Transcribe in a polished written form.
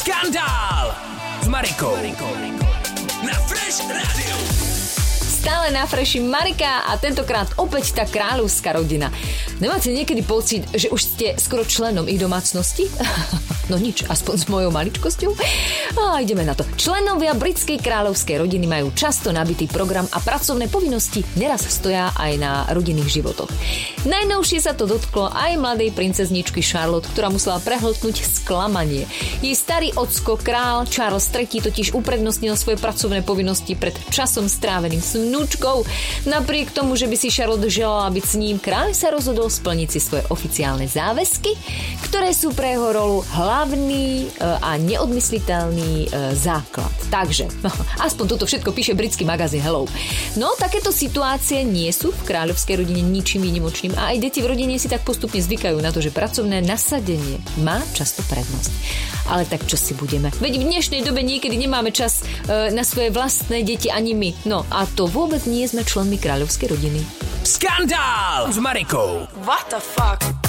Skandál s Marikou na Fresh Radio. Stále na Freshi Marika a tentokrát opäť tá kráľovská rodina. Nemáte niekedy pocit, že už ste skoro členom ich domácnosti? No nič, aspoň s mojou maličkosťou. A ideme na to. Členovia britskej kráľovskej rodiny majú často nabitý program a pracovné povinnosti neraz stoja aj na rodinných životoch. Najnovšie sa to dotklo aj mladej princezničky Charlotte, ktorá musela prehltnúť sklamanie. Jej starý ocko, král Charles III totiž uprednostnil svoje pracovné povinnosti pred časom stráveným s vnúčkou. Napriek tomu, že by si Charlotte želala byť s ním, kráľ sa rozhodol splniť si svoje oficiálne záväzky, ktoré sú pre jeho rolu hlavný a neodmysliteľný základ. Takže, aspoň toto všetko píše britský magazín Hello. No, takéto situácie nie sú v kráľovskej rodine ničím výnimočným a aj deti v rodine si tak postupne zvykajú na to, že pracovné nasadenie má často prednosť. Ale tak čo si budeme? Veď v dnešnej dobe niekedy nemáme čas na svoje vlastné deti ani my. No a to vôbec nie sme členmi kráľovskej rodiny. Skandál s Marikou. What the fuck?